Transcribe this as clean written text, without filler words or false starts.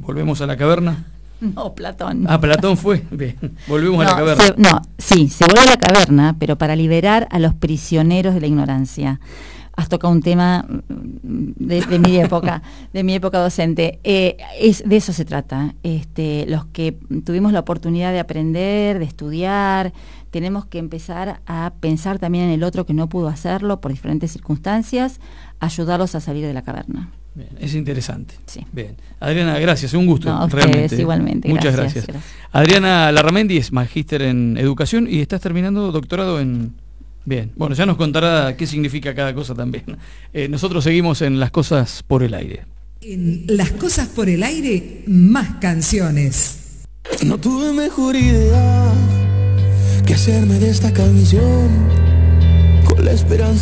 ¿Volvemos a la caverna? No, Platón. Ah, Platón fue. Bien, volvemos a la caverna. Se vuelve a la caverna, pero para liberar a los prisioneros de la ignorancia. Has tocado un tema de mi época docente. De eso se trata. Los que tuvimos la oportunidad de aprender, de estudiar, tenemos que empezar a pensar también en el otro que no pudo hacerlo por diferentes circunstancias, ayudarlos a salir de la caverna. Bien, es interesante. Sí. Bien. Adriana, gracias, un gusto. No, a ustedes, realmente. Igualmente. Muchas gracias. Adriana Larramendi es magíster en educación y estás terminando doctorado en... Bien, bueno, ya nos contará qué significa cada cosa también. Nosotros seguimos en Las Cosas por el Aire. En Las Cosas por el Aire, más canciones. No tuve mejor idea que hacerme de esta canción con la esperanza